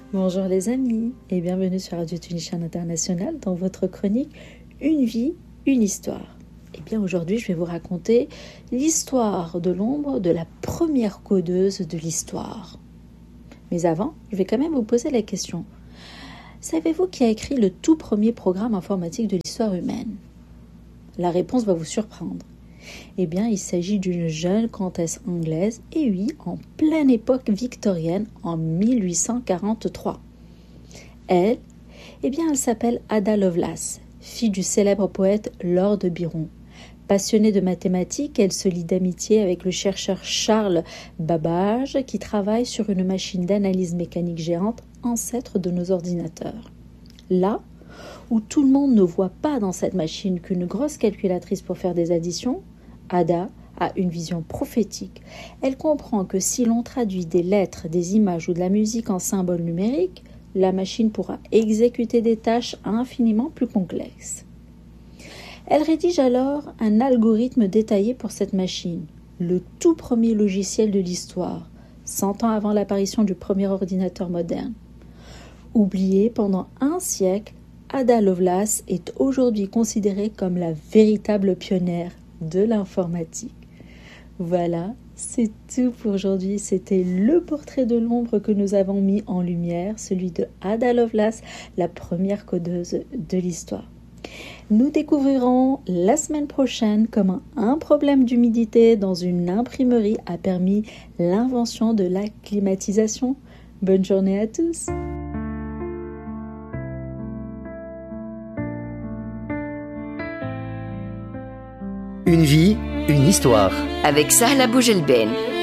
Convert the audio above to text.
Bonjour les amis et bienvenue sur Radio Tunisien International dans votre chronique Une vie, une histoire. Et bien aujourd'hui je vais vous raconter l'histoire de l'ombre de la première codeuse de l'histoire. Mais avant, je vais quand même vous poser la question. Savez-vous qui a écrit le tout premier programme informatique de l'histoire humaine ? La réponse va vous surprendre. Eh bien, il s'agit d'une jeune comtesse anglaise, et oui, en pleine époque victorienne, en 1843. Elle s'appelle Ada Lovelace, fille du célèbre poète Lord Byron. Passionnée de mathématiques, elle se lie d'amitié avec le chercheur Charles Babbage, qui travaille sur une machine d'analyse mécanique géante, ancêtre de nos ordinateurs. Là où tout le monde ne voit pas dans cette machine qu'une grosse calculatrice pour faire des additions, Ada a une vision prophétique. Elle comprend que si l'on traduit des lettres, des images ou de la musique en symboles numériques, la machine pourra exécuter des tâches infiniment plus complexes. Elle rédige alors un algorithme détaillé pour cette machine, le tout premier logiciel de l'histoire, 100 ans avant l'apparition du premier ordinateur moderne. Oubliée pendant un siècle, Ada Lovelace est aujourd'hui considérée comme la véritable pionnière de l'informatique. Voilà, c'est tout pour aujourd'hui. C'était le portrait de l'ombre que nous avons mis en lumière, celui de Ada Lovelace, la première codeuse de l'histoire. Nous découvrirons la semaine prochaine comment un problème d'humidité dans une imprimerie a permis l'invention de la climatisation. Bonne journée à tous! Une vie, une histoire. Avec Sahla Boujelben.